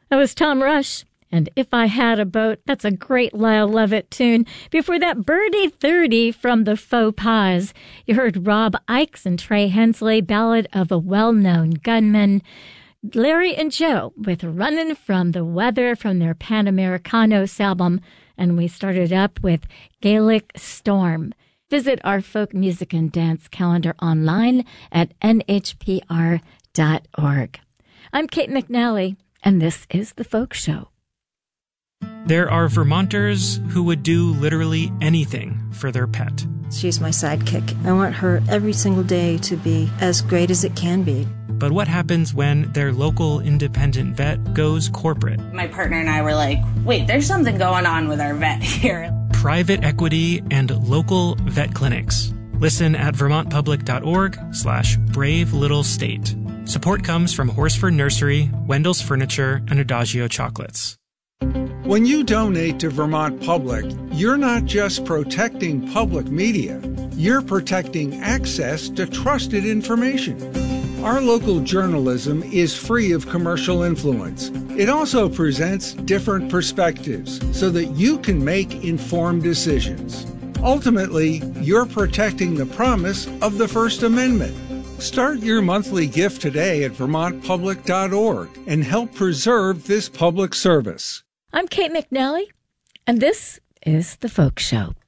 That was Tom Rush. And If I Had a Boat, that's a great Lyle Lovett tune. Before that, Birdie 30 from the Faux Pas. You heard Rob Ickes and Trey Hensley, Ballad of a Well-Known Gunman. Larry and Joe with Runnin' from the Weather from their Panamericanos album. And we started up with Gaelic Storm. Visit our folk music and dance calendar online at nhpr.org. I'm Kate McNally, and this is The Folk Show. There are Vermonters who would do literally anything for their pet. She's my sidekick. I want her every single day to be as great as it can be. But what happens when their local independent vet goes corporate? My partner and I were like, wait, there's something going on with our vet here. Private equity and local vet clinics. Listen at vermontpublic.org/brave little state. Support comes from Horsford Nursery, Wendell's Furniture, and Adagio Chocolates. When you donate to Vermont Public, you're not just protecting public media, you're protecting access to trusted information. Our local journalism is free of commercial influence. It also presents different perspectives so that you can make informed decisions. Ultimately, you're protecting the promise of the First Amendment. Start your monthly gift today at vermontpublic.org and help preserve this public service. I'm Kate McNally, and this is The Folk Show.